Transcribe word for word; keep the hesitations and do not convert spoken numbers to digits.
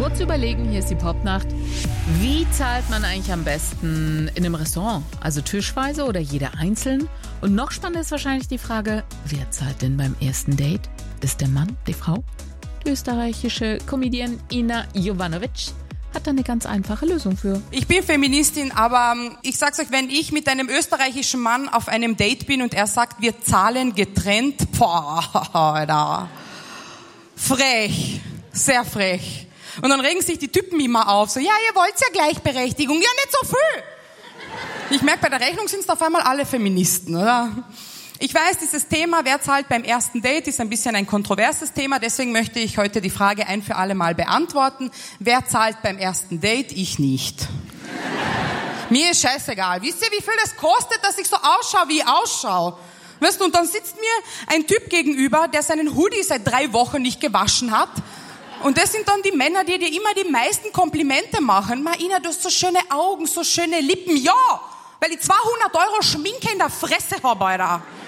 kurz überlegen, hier ist die Popnacht. Wie zahlt man eigentlich am besten in einem Restaurant? Also tischweise oder jeder einzeln? Und noch spannender ist wahrscheinlich die Frage, wer zahlt denn beim ersten Date? Ist der Mann, die Frau? Die österreichische Comedian Ina Jovanovic hat da eine ganz einfache Lösung für. Ich bin Feministin, aber ich sag's euch, wenn ich mit einem österreichischen Mann auf einem Date bin und er sagt, wir zahlen getrennt, boah, Alter. Frech, sehr frech. Und dann regen sich die Typen immer auf, so, ja, ihr wollt ja Gleichberechtigung, ja, nicht so viel. Ich merke, bei der Rechnung sind es auf einmal alle Feministen, oder? Ich weiß, dieses Thema, wer zahlt beim ersten Date, ist ein bisschen ein kontroverses Thema, deswegen möchte ich heute die Frage ein für alle Mal beantworten. Wer zahlt beim ersten Date? Ich nicht. Mir ist scheißegal. Wisst ihr, wie viel das kostet, dass ich so ausschaue, wie ich ausschaue? Weißt du, und dann sitzt mir ein Typ gegenüber, der seinen Hoodie seit drei Wochen nicht gewaschen hat. Und das sind dann die Männer, die dir immer die meisten Komplimente machen. Marina, du hast so schöne Augen, so schöne Lippen. Ja, weil ich zweihundert Euro Schminke in der Fresse habe, Alter.